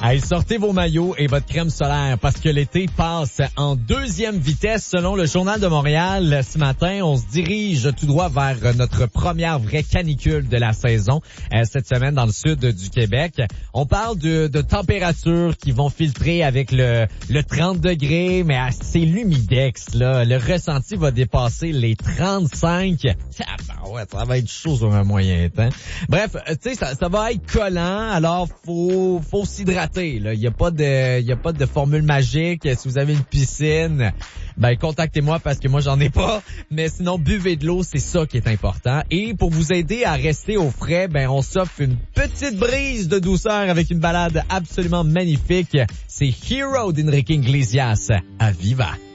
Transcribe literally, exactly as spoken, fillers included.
Hey, sortez vos maillots et votre crème solaire parce que l'été passe en deuxième vitesse selon le Journal de Montréal. Ce matin, on se dirige tout droit vers notre première vraie canicule de la saison euh, cette semaine dans le sud du Québec. On parle de, de températures qui vont filtrer avec le, le trente degrés, mais ah, c'est l'humidex, là. Le ressenti va dépasser les trente-cinq. Ah, ouais, ça va être chaud sur un moyen temps. Bref, tu sais, ça, ça va être collant, alors faut, faut s'hydrater, là. Il y a pas de, il y a pas de formule magique. Si vous avez une piscine, ben, contactez-moi parce que moi, j'en ai pas. Mais sinon, buvez de l'eau, c'est ça qui est important. Et pour vous aider à rester au frais, ben, on s'offre une petite brise de douceur avec une balade absolument magnifique. C'est Hero d'Enrique Iglesias à Viva.